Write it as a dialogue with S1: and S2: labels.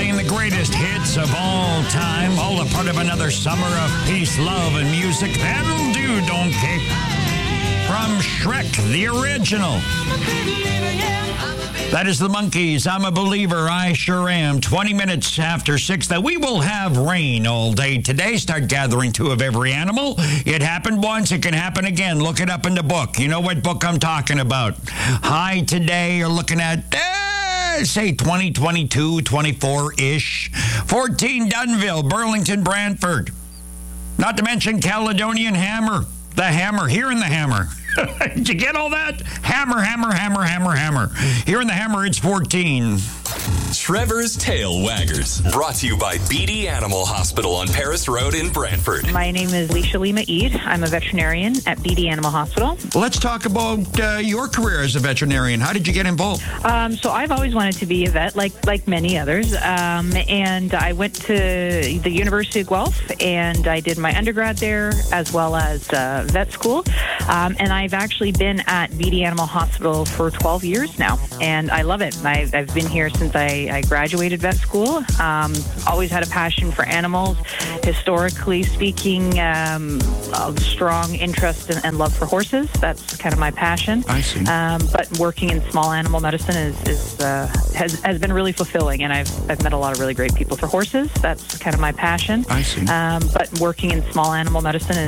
S1: playing the greatest hits of all time, all a part of another summer of peace, love, and music. That'll do, Donkey. From Shrek, the original. That is the Monkees. I'm a believer. I sure am. 20 minutes after 6. That we will have rain all day today. Start gathering 2 of every animal. It happened once. It can happen again. Look it up in the book. You know what book I'm talking about. High today, you're looking at, say, 20, 22, 24-ish. 14, Dunville, Burlington, Brantford. Not to mention Caledonian Hammer. The Hammer. Here in the Hammer. Did you get all that? Hammer, hammer, hammer, hammer, hammer. Here in the Hammer, it's 14.
S2: Trevor's Tail Waggers, brought to you by BD Animal Hospital on Paris Road in Brantford.
S3: My name is Leisha Lima Eid. I'm a veterinarian at BD Animal Hospital.
S1: Let's talk about your career as a veterinarian. How did you get involved?
S3: So I've always wanted to be a vet, like many others. And I went to the University of Guelph, and I did my undergrad there as well as vet school. And I've actually been at BD Animal Hospital for 12 years now, and I love it. I've been here since I graduated vet school. Always had a passion for animals. Historically speaking, a strong interest and love for horses. That's kind of my passion.
S1: I see.
S3: But working in small animal medicine has been really fulfilling, and I've met a lot of really great people for horses. That's kind of my passion.
S1: I see.
S3: But working in small animal medicine